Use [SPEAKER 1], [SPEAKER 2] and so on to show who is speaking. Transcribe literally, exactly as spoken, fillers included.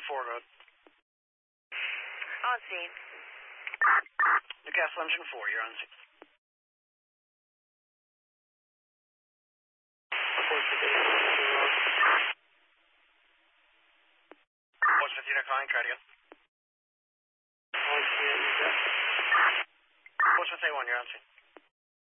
[SPEAKER 1] four, go ahead.
[SPEAKER 2] On scene.
[SPEAKER 1] Newcastle Engine four, you're on scene. What's fifteen calling, try it again. What's with A one, you're on scene.